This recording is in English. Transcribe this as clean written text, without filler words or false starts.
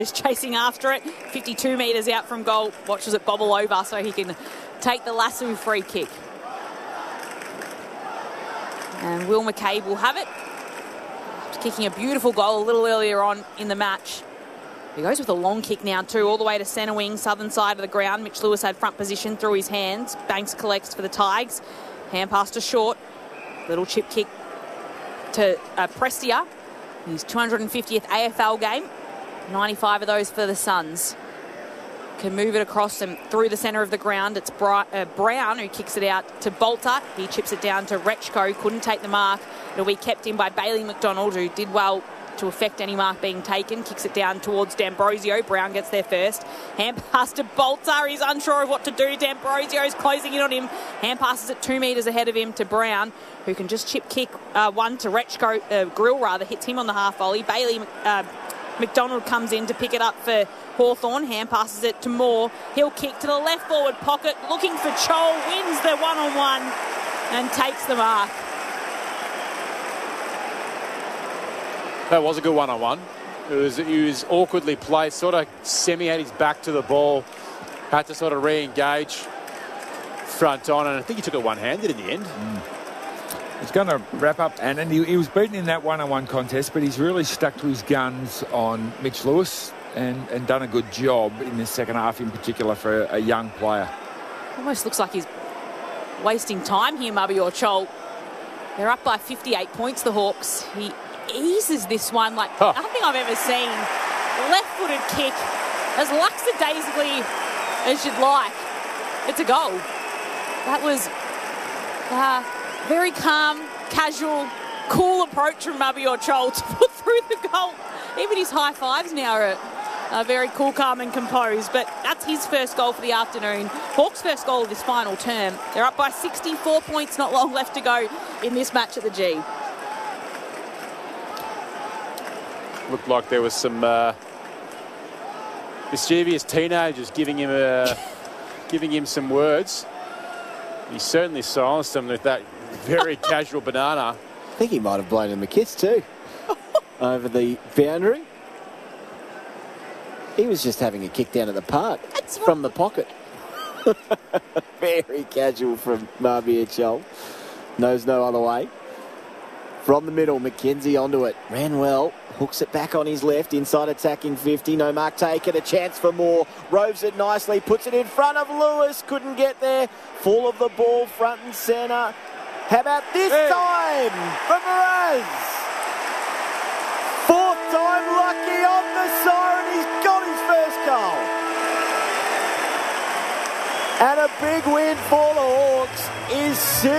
Is chasing after it, 52 metres out from goal, watches it bobble over so he can take the Lasoo free kick. And Will McCabe will have it. He's kicking a beautiful goal a little earlier on in the match. He goes with a long kick now too, all the way to centre wing, southern side of the ground. Mitch Lewis had front position through his hands. Banks collects for the Tigers. Hand pass to Short. Little chip kick to Prestia. His 250th AFL game. 95 of those for the Suns. Can move it across and through the centre of the ground. It's Brown who kicks it out to Bolter. He chips it down to Rechko. Couldn't take the mark. It'll be kept in by Bailey McDonald, who did well to affect any mark being taken. Kicks it down towards D'Ambrosio. Brown gets there first. Hand pass to Bolter. He's unsure of what to do. D'Ambrosio's closing in on him. Hand passes it 2 metres ahead of him to Brown, who can just chip kick one to Rechko. Grill rather hits him on the half volley. Bailey McDonald comes in to pick it up for Hawthorn. Hand passes it to Moore. He'll kick to the left forward pocket, looking for Chol. Wins the one-on-one and takes the mark. That was a good one-on-one. He was awkwardly placed, sort of semi had his back to the ball, had to sort of re-engage front on, and I think he took it one-handed in the end. He's going to wrap up, and he was beaten in that one-on-one contest, but he's really stuck to his guns on Mitch Lewis and done a good job in the second half, in particular for a young player. Almost looks like he's wasting time here, Mabior Chol. They're up by 58 points, the Hawks. He eases this one like nothing I've ever seen. Left-footed kick, as lackadaisically as you'd like. It's a goal. That was very calm, casual, cool approach from Mabior Chol to put through the goal. Even his high fives now are very cool, calm and composed. But that's his first goal for the afternoon. Hawks' first goal of this final term. They're up by 64 points, not long left to go in this match at the G. Looked like there was some mischievous teenagers giving him some words. He certainly silenced them with that very casual banana. I think he might have blown him a kiss too over the boundary. He was just having a kick down at the park from the pocket. Very casual from Mabior Chol. Knows no other way. From the middle, McKenzie onto it. Ran well. Hooks it back on his left. Inside attacking 50. No mark taken. A chance for more. Roves it nicely. Puts it in front of Lewis. Couldn't get there. Fall of the ball front and centre. How about this time for Mraz? Fourth time lucky on the siren. He's got his first goal. And a big win for the Hawks is